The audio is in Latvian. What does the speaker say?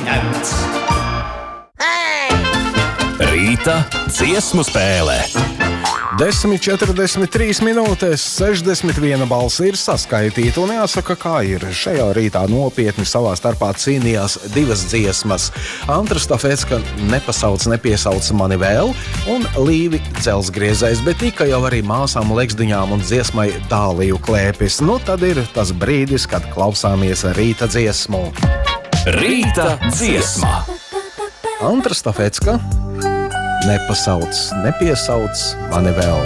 ņemts. Rīta dziesmu spēle. 10:43 minūtes, 61 balss ir saskaitīta, un jāsaka, kā ir. Šajā rītā nopietni savā starpā cīnījās divas dziesmas. Antra Stafecka nepasauc, nepiesauc mani vēl, un Līvi Celsgriezējs, bet tika jau arī māsām Lekzdiņām un dziesmai Dāliju klēpis. Nu, tad ir tas brīdis, kad klausāmies rīta dziesmu. Rīta dziesma. Antra Stafecka nepasauc, nepiesauc mani vēl.